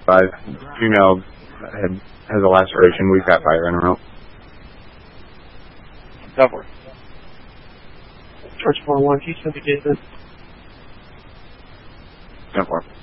5. Female has a laceration. We've got fire in her rope. Cover. George 4-1, can you indicate this? 10-4.